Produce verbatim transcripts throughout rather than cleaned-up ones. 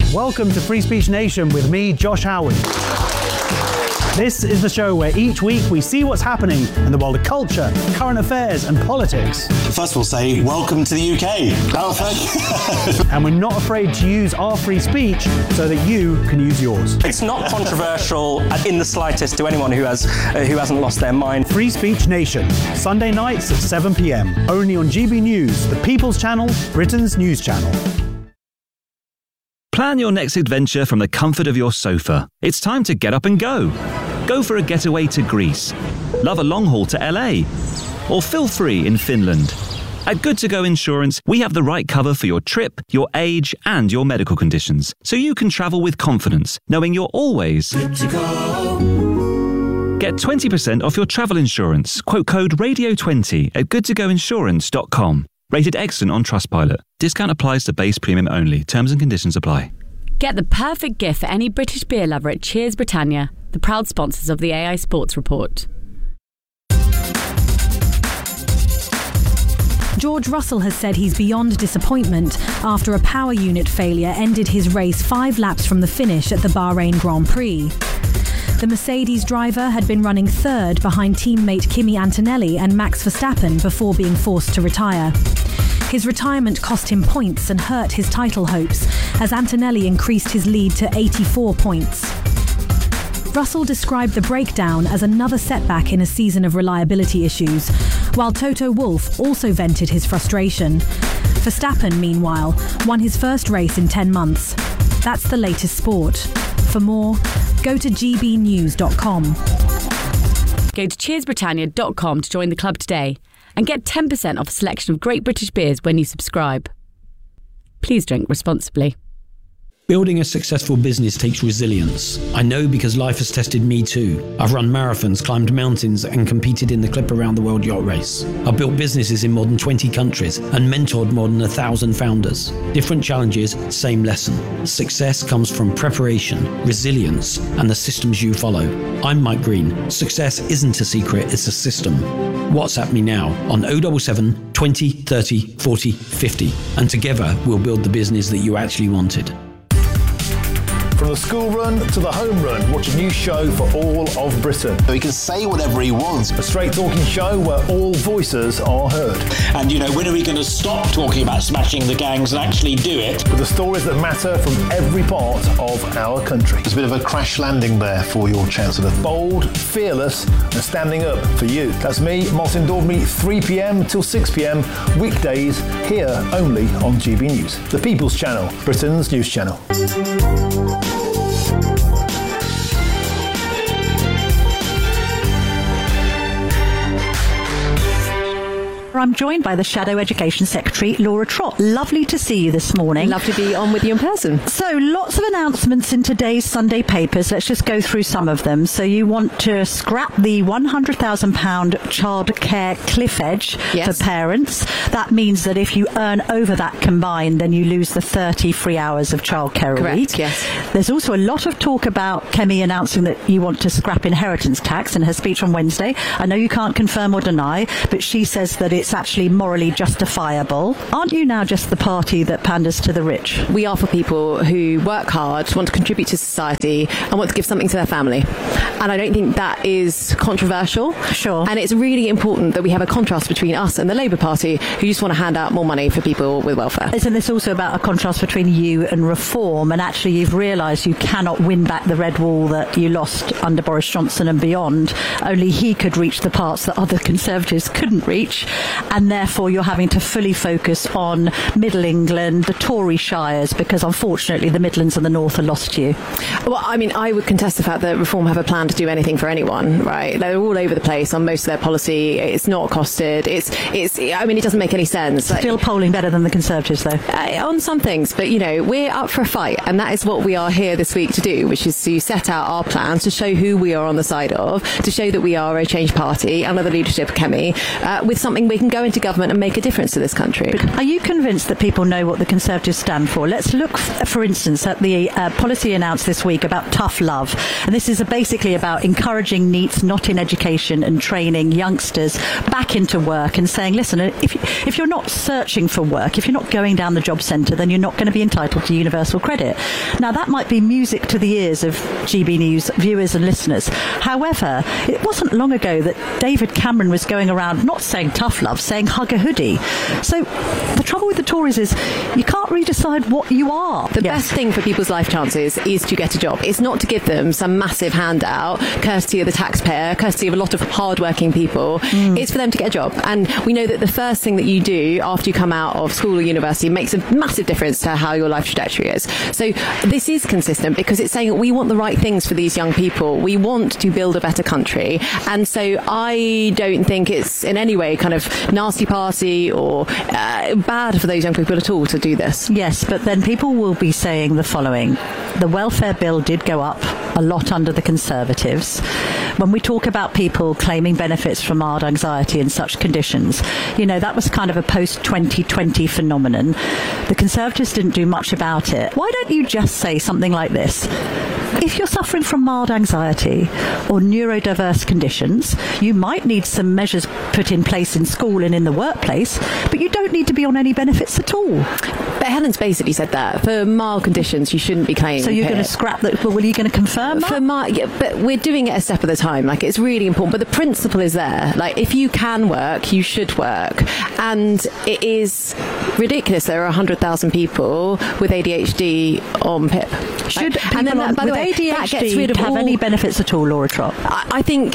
Welcome to Free Speech Nation with me, Josh Howard. This is the show where each week we see what's happening in the world of culture, current affairs and politics. First we'll say, welcome to the U K. Oh, thank you. And we're not afraid to use our free speech so that you can use yours. It's not controversial in the slightest to anyone who, has, uh, who hasn't lost their mind. Free Speech Nation, Sunday nights at seven p.m. Only on G B News, the People's Channel, Britain's news channel. Plan your next adventure from the comfort of your sofa. It's time to get up and go. Go for a getaway to Greece. Love a long haul to L A. Or feel free in Finland. At Good To Go Insurance, we have the right cover for your trip, your age, and your medical conditions, so you can travel with confidence, knowing you're always good to go. Get twenty percent off your travel insurance. Quote code radio twenty at good to go insurance dot com. Rated excellent on Trustpilot. Discount applies to base premium only. Terms and conditions apply. Get the perfect gift for any British beer lover at Cheers Britannia, the proud sponsors of the A I Sports Report. George Russell has said he's beyond disappointment after a power unit failure ended his race five laps from the finish at the Bahrain Grand Prix. The Mercedes driver had been running third behind teammate Kimi Antonelli and Max Verstappen before being forced to retire. His retirement cost him points and hurt his title hopes as Antonelli increased his lead to eighty-four points. Russell described the breakdown as another setback in a season of reliability issues, while Toto Wolff also vented his frustration. Verstappen, meanwhile, won his first race in ten months. That's the latest sport. For more, go to g b news dot com. Go to cheers britannia dot com to join the club today and get ten percent off a selection of great British beers when you subscribe. Please drink responsibly. Building a successful business takes resilience. I know because life has tested me too. I've run marathons, climbed mountains, and competed in the Clip Around the World Yacht Race. I've built businesses in more than twenty countries and mentored more than a thousand founders. Different challenges, same lesson. Success comes from preparation, resilience, and the systems you follow. I'm Mike Green. Success isn't a secret, it's a system. WhatsApp me now on oh seven seven, twenty, thirty, forty, fifty, and together we'll build the business that you actually wanted. From the school run to the home run, watch a new show for all of Britain. So he can say whatever he wants. A straight talking show where all voices are heard. And, you know, when are we going to stop talking about smashing the gangs and actually do it? With the stories that matter from every part of our country. There's a bit of a crash landing there for your Chancellor. Bold, fearless, and standing up for you. That's me, Martin Dawdney, three p.m. till six p.m. weekdays, here only on G B News. The People's Channel, Britain's news channel. I'm joined by the Shadow Education Secretary, Laura Trott. Lovely to see you this morning. Love to be on with you in person. So, lots of announcements in today's Sunday papers. Let's just go through some of them. So, you want to scrap the one hundred thousand pounds childcare cliff edge yes. for parents. That means that if you earn over that combined, then you lose the thirty free hours of childcare Correct, a week. Yes. There's also a lot of talk about Kemi announcing that you want to scrap inheritance tax in her speech on Wednesday. I know you can't confirm or deny, but she says that it's actually morally justifiable. Aren't you now just the party that panders to the rich? We are for people who work hard, want to contribute to society and want to give something to their family. And I don't think that is controversial. Sure. And it's really important that we have a contrast between us and the Labour Party, who just want to hand out more money for people with welfare. Isn't this also about a contrast between you and Reform? And actually you've realised you cannot win back the red wall that you lost under Boris Johnson and beyond. Only he could reach the parts that other Conservatives couldn't reach. And therefore you're having to fully focus on Middle England, the Tory shires, because unfortunately the Midlands and the North are lost to you. Well, I mean, I would contest the fact that Reform have a plan to do anything for anyone, right? They're all over the place on most of their policy. It's not costed. It's, it's. I mean, it doesn't make any sense. Still like, polling better than the Conservatives, though. Uh, on some things, but, you know, we're up for a fight, and that is what we are here this week to do, which is to set out our plans to show who we are on the side of, to show that we are a change party under the leadership of Kemi, uh, with something we're can go into government and make a difference to this country. But are you convinced that people know what the Conservatives stand for? Let's look, for instance, at the uh, policy announced this week about tough love. And this is basically about encouraging NEETs not in education and training youngsters back into work and saying, listen, if, if you're not searching for work, if you're not going down the job centre, then you're not going to be entitled to universal credit. Now, that might be music to the ears of G B News viewers and listeners. However, it wasn't long ago that David Cameron was going around not saying tough love, saying hug a hoodie. So the trouble with the Tories is you can't really decide what you are. The yes. best thing for people's life chances is to get a job. It's not to give them some massive handout, courtesy of the taxpayer, courtesy of a lot of hard-working people. Mm. It's for them to get a job. And we know that the first thing that you do after you come out of school or university makes a massive difference to how your life trajectory is. So this is consistent because it's saying we want the right things for these young people. We want to build a better country. And so I don't think it's in any way kind of nasty party or uh, bad for those young people at all to do this. Yes, but then people will be saying the following. The welfare bill did go up a lot under the Conservatives. When we talk about people claiming benefits from mild anxiety and such conditions, you know, that was kind of a post twenty twenty phenomenon. The Conservatives didn't do much about it. Why don't you just say something like this? If you're suffering from mild anxiety or neurodiverse conditions, you might need some measures put in place in school and in the workplace, but you don't need to be on any benefits at all. But Helen's basically said that for mild conditions you shouldn't be claiming. So you're here. going to scrap that? Well, are you going to confirm that? For mild, yeah, but we're doing it a step at a time. Like, it's really important. But the principle is there. Like, if you can work, you should work. And it is ridiculous. There are one hundred thousand people with A D H D on P I P. Should like, people and then that, on, by the with way, A D H D that gets rid of have all, any benefits at all, Laura Trott? I, I think...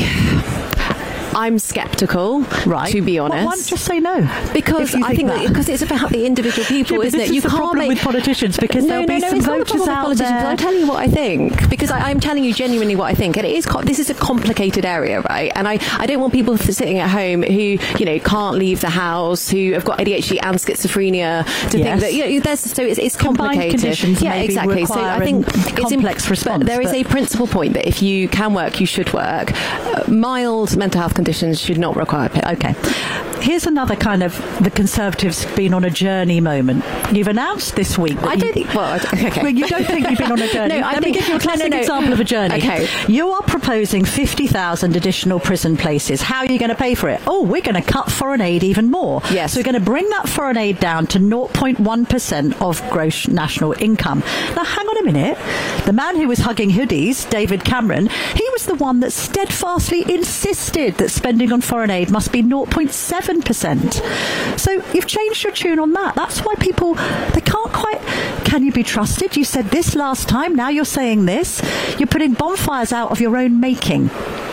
I'm sceptical, right? To be honest, well, why don't you just say no? Because I think that. because it's about the individual people, yeah, isn't this it? Is you the can't problem make with politicians because no, there'll no, be no, some it's not voters the out politicians. there. I'll tell you what I think because I, I'm telling you genuinely what I think, and it is. This is a complicated area, right? And I, I don't want people sitting at home who you know can't leave the house, who have got A D H D and schizophrenia to yes. think that you know there's so it's, it's Combined complicated. conditions yeah, exactly. So I think it's complex in, response. But there is but a principal point that if you can work, you should work. Uh, mild mental health conditions should not require P I P. Okay. Here's another kind of the Conservatives been on a journey moment. You've announced this week. I don't think. Well, okay. Well, you don't think you've been on a journey. No, I Let think, me give you a classic no, no, no. example of a journey. Okay. You are proposing fifty thousand additional prison places. How are you going to pay for it? Oh, we're going to cut foreign aid even more. Yes. So we're going to bring that foreign aid down to zero point one percent of gross national income. Now, hang on a minute. The man who was hugging hoodies, David Cameron, he was the one that steadfastly insisted that spending on foreign aid must be zero point seven percent. So you've changed your tune on that. That's why people, they can't quite, can you be trusted? You said this last time, now you're saying this. You're putting bonfires out of your own making.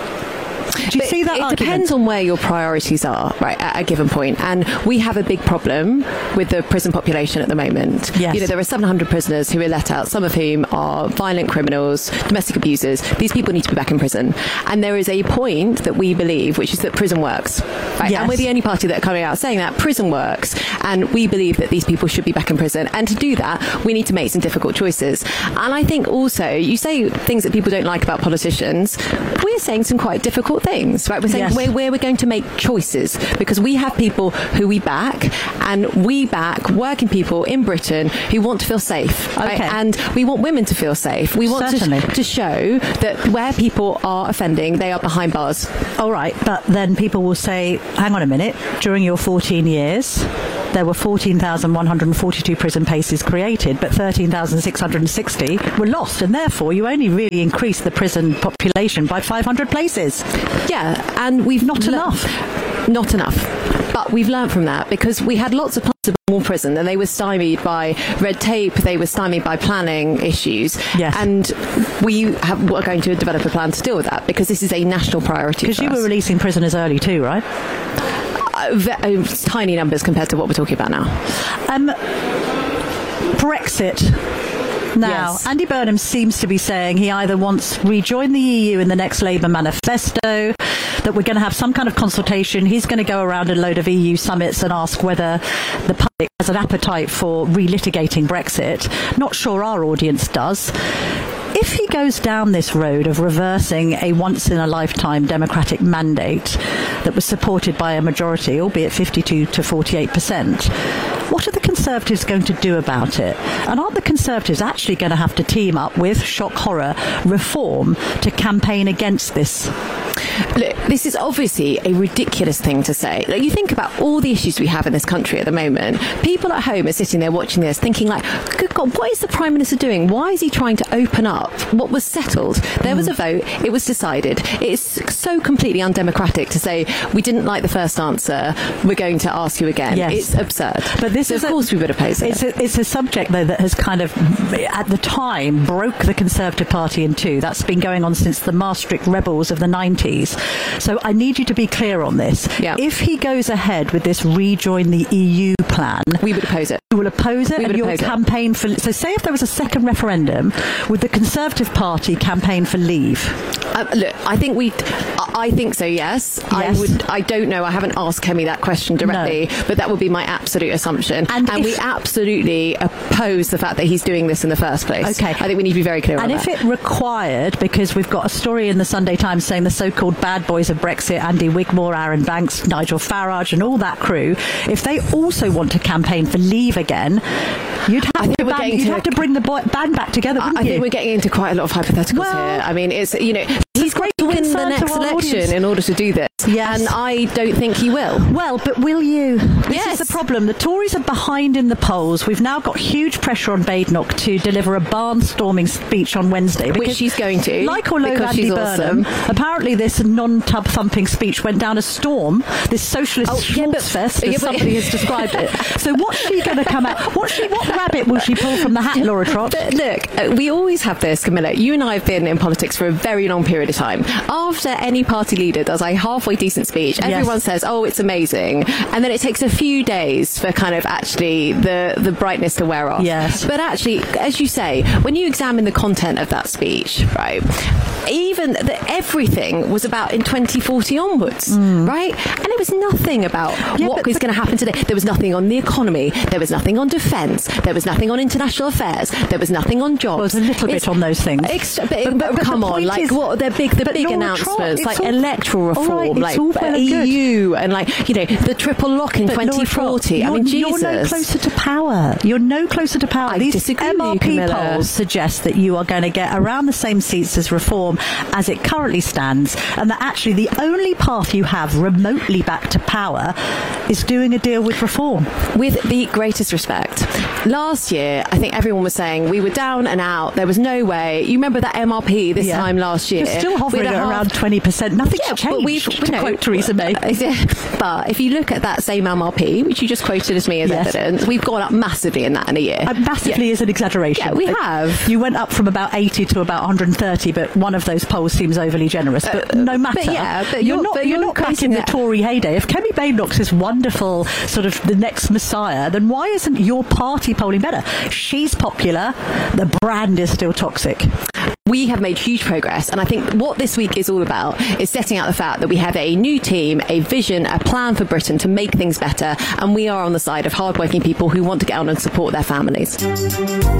Do you but see that It argument? depends on where your priorities are, right, at a given point. And we have a big problem with the prison population at the moment. Yes. You know, there are seven hundred prisoners who are let out, some of whom are violent criminals, domestic abusers. These people need to be back in prison. And there is a point that we believe, which is that prison works. Right? Yes. And we're the only party that are coming out saying that prison works. And we believe that these people should be back in prison. And to do that, we need to make some difficult choices. And I think also, you say things that people don't like about politicians. We're saying some quite difficult things, right? We're saying Yes. where, where we're going to make choices because we have people who we back and we back working people in Britain who want to feel safe. Right? Okay. And we want women to feel safe. We want to, to show that where people are offending, they are behind bars. All right, but then people will say, hang on a minute, during your fourteen years, there were fourteen thousand one hundred forty-two prison places created, but thirteen thousand six hundred sixty were lost, and therefore you only really increased the prison population by five hundred places. Yeah, and we've not le- enough. Not enough. But we've learned from that because we had lots of plans to build more prison and they were stymied by red tape, they were stymied by planning issues. Yes. And we have, are going to develop a plan to deal with that because this is a national priority. Because you us. were releasing prisoners early too, right? Uh, ve- uh, tiny numbers compared to what we're talking about now. Um, Brexit. Now, Yes. Andy Burnham seems to be saying he either wants to rejoin the E U in the next Labour manifesto, that we're going to have some kind of consultation. He's going to go around a load of E U summits and ask whether the public has an appetite for relitigating Brexit. Not sure our audience does. if he goes down this road of reversing a once-in-a-lifetime democratic mandate that was supported by a majority, albeit fifty-two to forty-eight percent, what are the Conservatives going to do about it? And aren't the Conservatives actually going to have to team up with, shock horror, Reform to campaign against this? Look, this is obviously a ridiculous thing to say. Like, you think about all the issues we have in this country at the moment. People at home are sitting there watching this thinking like, good God, what is the Prime Minister doing? Why is he trying to open up what was settled? There was a vote. It was decided. It's so completely undemocratic to say, we didn't like the first answer, we're going to ask you again. Yes. It's absurd. But this so is of course a, we would oppose it. It's a, it's a subject, though, that has kind of, at the time, broke the Conservative Party in two. That's been going on since the Maastricht rebels of the nineties. So I need you to be clear on this. Yeah. If he goes ahead with this rejoin the E U plan, we would oppose it. You will oppose it, we and your campaign for. So, say if there was a second referendum, would the Conservative Party campaign for leave? Uh, look, I think we. I think so. Yes. yes. I would. I don't know. I haven't asked Kemi that question directly, no. but that would be my absolute assumption. And, and if, we absolutely oppose the fact that he's doing this in the first place. Okay. I think we need to be very clear and on that. that. And if it required, because we've got a story in the Sunday Times saying the so-called bad boys of Brexit, Andy Wigmore, Aaron Banks, Nigel Farage, and all that crew, if they also want to campaign for leave again, you'd have, to, ban, you'd to, have to bring the boy, band back together, wouldn't I you? think we're getting into quite a lot of hypotheticals well, here. I mean, it's, you know, he's great to win the next election audience. in order to do this. Yes. And I don't think he will. Well, but will you? This yes. is the problem. The Tories are behind in the polls. We've now got huge pressure on Badenoch to deliver a barnstorming speech on Wednesday. Which she's going to. Like or loathe Andy Burnham, awesome. apparently this non-tub thumping speech went down a storm. This socialist oh, schmaltz yeah, fest, yeah, as somebody has described it. So what's she going to come out? What, she, what rabbit will she pull from the hat, Laura Trott? But look, uh, we always have this, Camilla. You and I have been in politics for a very long period of time. After any party leader does a halfway decent speech, yes. everyone says, oh, it's amazing. And then it takes a few days for kind of actually the, the brightness to wear off. Yes. But actually, as you say, when you examine the content of that speech, right, even the, everything was about in twenty forty onwards, mm. right? And it was nothing about yeah, what but, is going to happen today. There was nothing on the economy. There was nothing on defence. There was nothing on international affairs. There was nothing on jobs. Well, there's a little it's, bit on those things. Extra, but, but, but, but come on, like is, what the big, the big Laura announcements, Trott, like all, electoral reform, right, like well E U, and like you know the triple lock in but twenty forty. I mean, Jesus, you're no closer to power. You're no closer to power. I These disagree M R P with you, polls suggest that you are going to get around the same seats as Reform as it currently stands, and that actually the only path you have remotely back to power is doing a deal with Reform. With the greatest respect, last year I think everyone was saying we were down and out. There was no way. You remember that M R P this yeah. time last year? You're still hovering at around twenty percent. Nothing's yeah, changed. But we've, to no, quote Theresa May. But if you look at that same M R P, which you just quoted as me as yes. evidence, we've gone up massively in that in a year. Uh, massively yeah. is an exaggeration. Yeah, we have. You went up from about eighty to about one hundred thirty, but one of those polls seems overly generous. But uh, no matter. But yeah, but you're, you're not. But you're, you're not back in the Tory heyday. If Kemi Badenoch's this wonderful sort of the next messiah, then why isn't your party polling better? She's popular. The brand is still toxic. We have made huge progress, and I think what this week is all about is setting out the fact that we have a new team, a vision, a plan for Britain to make things better, and we are on the side of hardworking people who want to get on and support their families.